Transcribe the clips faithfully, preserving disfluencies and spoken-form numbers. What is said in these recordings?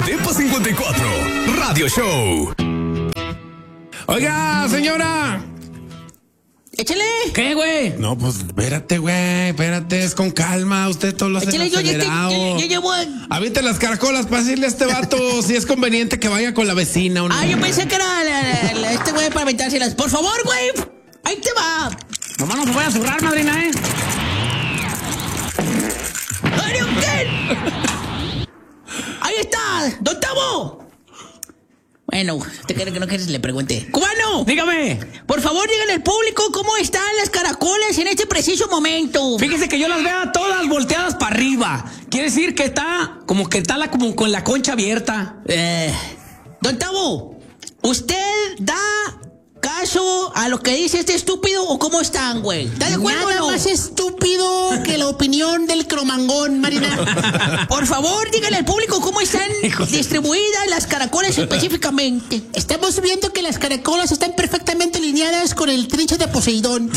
Depa cincuenta y cuatro, Radio Show. Oiga, señora. Échale. ¿Qué, güey? No, pues espérate, güey, espérate, es con calma, usted todo lo hace Échale, yo, yo, acelerado. yo, yo llevo... Aviente las caracolas para decirle a este vato si es conveniente que vaya con la vecina o no. Ah, yo pensé que era la, la, la, este güey para aventárselas. Por favor, güey, ahí te va. Nomás no se vaya a zurrar, madrina, ¿eh? ¡Ay, qué! Ahí está, don Tavo. Bueno, ¿usted quiere que no quieres le pregunte? ¡Cubano! Dígame. Por favor, díganle al público cómo están las caracolas en este preciso momento. Fíjese que yo las veo todas volteadas para arriba. Quiere decir que está como que está la, como con la concha abierta. Eh, don Tavo, ¿usted da caso a lo que dice este estúpido o cómo están, güey? ¿Está de acuerdo Nada o no? más estúpido que la opinión del cromangón, Marina. Por favor, díganle al público cómo están distribuidas las caracolas específicamente. Estamos viendo que las caracolas están perfectamente alineadas con el trinche de Poseidón.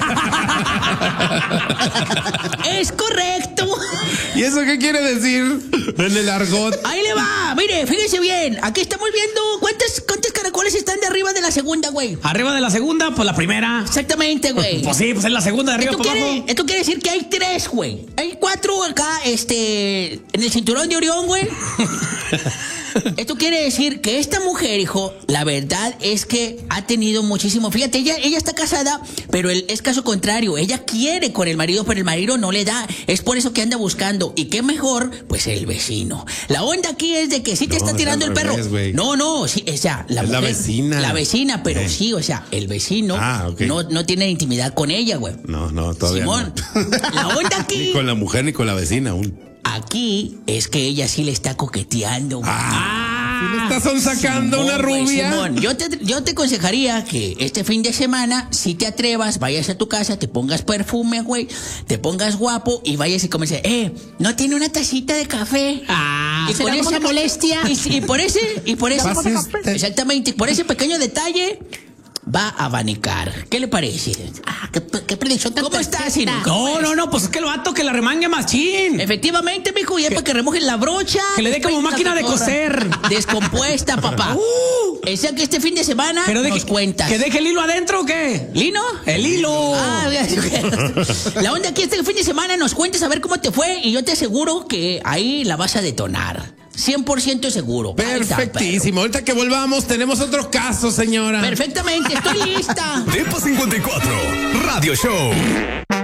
Es correcto. ¿Y eso qué quiere decir en el argot? Ahí le va. Mire, fíjese bien. Aquí estamos viendo cuántas, cuántas caracolas están de arriba de la segunda, güey. Arriba de la segunda, pues la primera. Exactamente, güey. Pues sí, pues es la segunda de arriba Esto para quiere, abajo. esto quiere decir que hay tres, güey. Hay cuatro acá, este, en el cinturón de Orión, güey. Esto quiere decir que esta mujer, hijo, la verdad es que ha tenido muchísimo. Fíjate, ella, ella está casada, pero el, es caso contrario. Ella quiere con el marido, pero el marido no le da. Es por eso que anda buscando. ¿Y qué mejor? Pues el vecino. La onda aquí es de que sí te No, está tirando es el al perro. revés, güey. No, no, sí, o sea, la Es la mujer- vecina. La vecina, pero Eh. sí, o sea, el vecino Ah, ok. no, no tiene intimidad con ella, güey. No, no, todavía Simón, no. la onda aquí, Ni con la mujer ni con la vecina aún. aquí es que ella sí le está coqueteando. güey. Ah, ¿sí le estás sacando Simón, una güey, rubia? Simón, yo te, yo te aconsejaría que este fin de semana, si te atrevas, vayas a tu casa, te pongas perfume, güey, te pongas guapo y vayas y comiences, eh, ¿no tiene una tacita de café? Ah, Y por esa molestia. Y, y por ese, y por ese, Pase usted. exactamente, y por ese pequeño detalle, va a abanicar. ¿Qué le parece? Ah, qué, qué predicción tan ¿Cómo estás, perfecta. Sino? no, no, no, pues es que el vato que la remangue machín. Efectivamente, mijo, y es para que remojen la brocha. Que le dé como despeine la máquina de cotorra. coser. Descompuesta, papá. Uh. O sea que este fin de semana Pero de nos que, cuentas. ¿Que deje el hilo adentro o qué? ¿Lino? El hilo. Ah, la onda aquí este fin de semana nos cuentes a ver cómo te fue y yo te aseguro que ahí la vas a detonar. cien por ciento seguro. Ahí está, Perfectísimo. Ahorita que volvamos, tenemos otro caso, señora. perro. Perfectamente, estoy lista. Depa cincuenta y cuatro, Radio Show.